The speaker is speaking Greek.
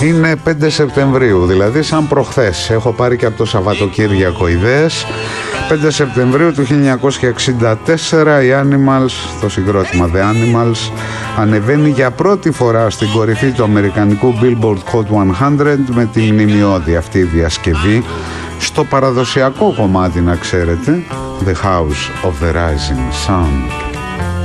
Είναι 5 Σεπτεμβρίου, δηλαδή σαν προχθές. Έχω πάρει και από το Σαββατοκύριακο ιδέες. 5 Σεπτεμβρίου του 1964 οι Animals, το συγκρότημα The Animals, ανεβαίνει για πρώτη φορά στην κορυφή του αμερικανικού Billboard Hot 100 με τη μνημειώδη αυτή διασκευή στο παραδοσιακό κομμάτι, να ξέρετε, The House of the Rising Sun.